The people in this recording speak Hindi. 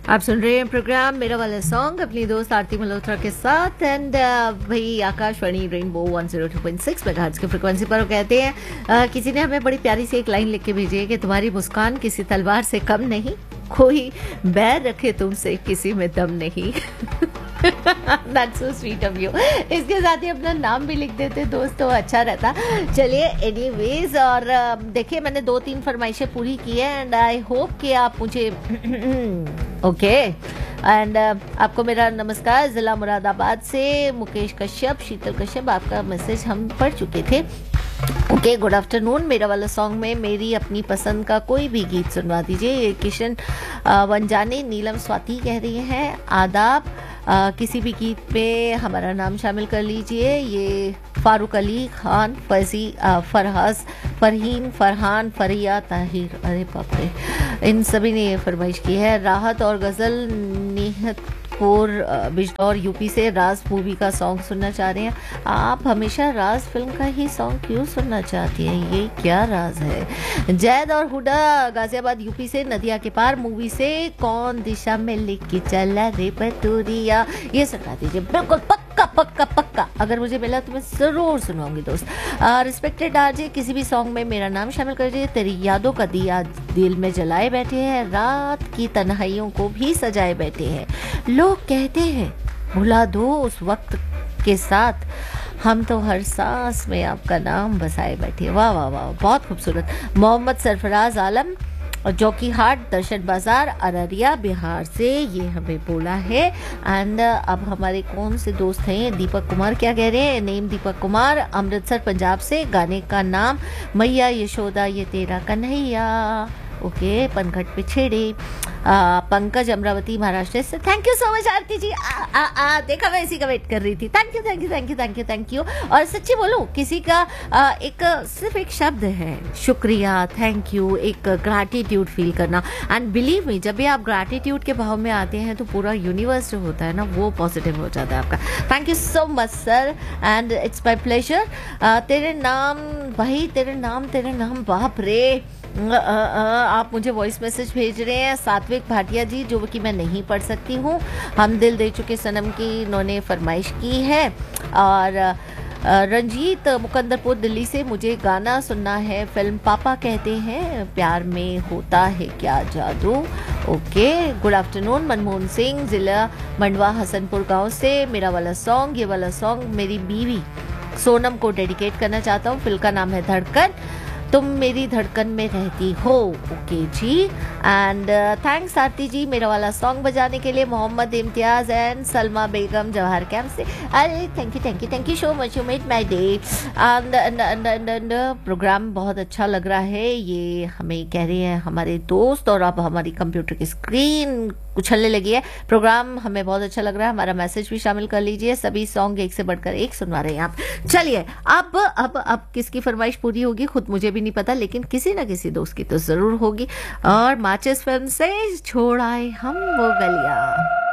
आप सुन रहे हैं प्रोग्राम मेरा वाला सॉन्ग अपनी दोस्त आरती मल्होत्रा के साथ एंड भाई आकाशवाणी रेनबो 102.6 मेगाहर्ट्ज की फ्रिक्वेंसी पर। वो कहते हैं किसी ने हमें बड़ी प्यारी सी एक लाइन लिख के भेजी है कि तुम्हारी मुस्कान किसी तलवार से कम नहीं, कोई बैर रखे तुमसे किसी में दम नहीं। That's so sweet of you। इसके साथ ही अपना नाम भी लिख देते दोस्तों, अच्छा रहता। चलिए एनीवेज, और देखिए मैंने 2-3 फरमाइशें पूरी की है एंड आई होप कि आप मुझे ओके एंड आपको मेरा नमस्कार। जिला मुरादाबाद से मुकेश कश्यप, शीतल कश्यप, आपका मैसेज हम पढ़ चुके थे। Okay, good afternoon. मेरा वाला सॉन्ग में मेरी अपनी पसंद का कोई भी गीत सुनवा दीजिए। ये किशन वंजानी नीलम स्वाति कह रही हैं आदाब। किसी भी गीत पे हमारा नाम शामिल कर लीजिए। ये फारूक अली खान, फैजी, फरहाज, फरहीन, फरहान, फरिया, ताहिर, अरे बाप रे, इन सभी ने ये फरमाइश की है। राहत और गज़ल निहत और बिजनौर यूपी से राज मूवी का सॉन्ग सुनना चाह रहे हैं। आप हमेशा राज फिल्म का ही सॉन्ग क्यों सुनना चाहती हैं, ये क्या राज है। जैद और हुडा गाजियाबाद यूपी से नदिया के पार मूवी से कौन दिशा में लेके चला रे पतूरिया, ये सुना दीजिए। बिल्कुल पक्का पक्का पक्का, अगर मुझे मिला तो मैं जरूर सुनाऊंगी दोस्त। रिस्पेक्टेड आरजे, किसी भी सॉन्ग में मेरा नाम शामिल कर दीजिए। तेरी यादों का दिया दिल में जलाए बैठे हैं, रात की तन्हाइयों को भी सजाए बैठे हैं। लोग कहते हैं भुला दो उस वक्त के साथ, हम तो हर सांस में आपका नाम बसाए बैठे। वाह वाह वाह, बहुत खूबसूरत। मोहम्मद सरफराज आलम जौकी हाट, दर्शन बाजार, अररिया, बिहार से ये हमें बोला है। एंड अब हमारे कौन से दोस्त हैं, दीपक कुमार क्या कह रहे हैं, नेम दीपक कुमार, अमृतसर पंजाब से। गाने का नाम मैया यशोदा ये तेरा कन्हैया। ओके, पनघट पे छेड़े। पंकज अमरावती महाराष्ट्र से। थैंक यू सो मच आरती जी। देखा मैं इसी का वेट कर रही थी। Thank you thank you thank you thank you thank you. और सच्ची बोलूं, किसी का सिर्फ एक शब्द है शुक्रिया, थैंक यू, एक ग्रैटिट्यूड फील करना। एंड बिलीव मी, जब भी आप ग्रैटिट्यूड के भाव में आते हैं तो पूरा यूनिवर्स जो होता है ना वो पॉजिटिव हो जाता है आपका। Thank you so much sir and it's my pleasure. तेरे नाम भाई, तेरे नाम बाप रे। आप मुझे वॉइस मैसेज भेज रहे हैं सात्विक भाटिया जी, जो कि मैं नहीं पढ़ सकती हूँ। हम दिल दे चुके सनम की इन्होंने फरमाइश की है। और रंजीत मुकंदरपुर दिल्ली से, मुझे गाना सुनना है, फिल्म पापा कहते हैं प्यार में होता है क्या जादू। Okay, good afternoon. Manmohan Singh, जिला मंडवा हसनपुर गांव से। मेरा वाला सॉन्ग, ये वाला सॉन्ग मेरी बीवी सोनम को डेडिकेट करना चाहता हूँ। फिल्म का नाम है धड़कन, तुम मेरी धड़कन में रहती हो। ओके जी, एंड थैंक्स आरती जी मेरा वाला सॉन्ग बजाने के लिए। Mohammad Imtiaz and Salma Begum Jawahar camp से। अरे thank you so much, you made my day. And programme बहुत अच्छा लग रहा है, ये हमें कह रहे हैं हमारे दोस्त। और अब हमारी कंप्यूटर की स्क्रीन उछलने लगी है। प्रोग्राम हमें बहुत अच्छा लग रहा है, हमारा मैसेज भी शामिल कर लीजिए। सभी सॉन्ग एक से बढ़कर एक सुनवा रहे हैं आप। चलिए अब किसकी फरमाइश पूरी होगी खुद मुझे भी नहीं पता, लेकिन किसी ना किसी दोस्त की तो जरूर होगी। और माचिस फिल्म से छोड़ आए हम वो गलियां।